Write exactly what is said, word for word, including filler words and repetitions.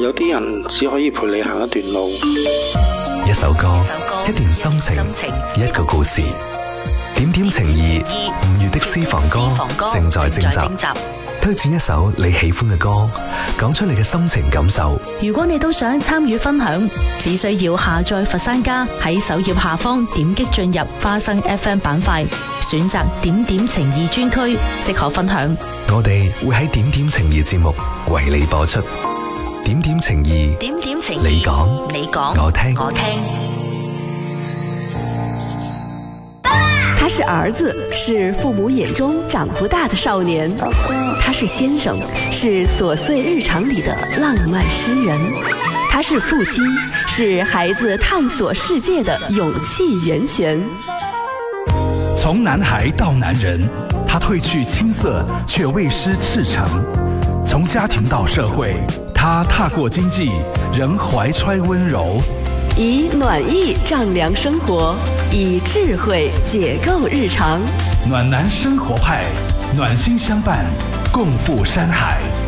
有啲人只可以陪你行一段路。 一首歌，一段心情，一個故事。點點情義，五月的私房歌正在徵集。推薦一首你喜歡嘅歌，講出你嘅心情感受。 如果你都想參與分享，只需要下載佛山家，喺首頁下方點擊進入花生 F M 板塊，選擇點點情義專區，即可分享。 我哋會喺點點情義節目為你播出。點點情義， 點點情義， 你講， 你講， 我聽， 我聽。 他是兒子，是父母眼中長不大的少年；他是先生，是瑣碎日常裏的浪漫詩人；他是父親，是孩子探索世界的勇氣源泉。 從男孩到男人，他褪去青澀，卻未失赤誠；從家庭到社會，他踏過經濟，仍懷揣溫柔。 以暖意丈量生活，以智慧解構日常。 暖男生活派，暖心相伴，共赴山海。